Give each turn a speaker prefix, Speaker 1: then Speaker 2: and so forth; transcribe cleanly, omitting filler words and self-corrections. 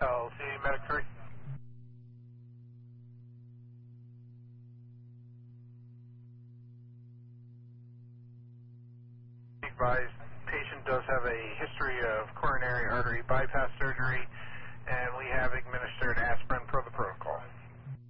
Speaker 1: LC Medic 3. Be advised, patient does have a history of coronary artery bypass surgery.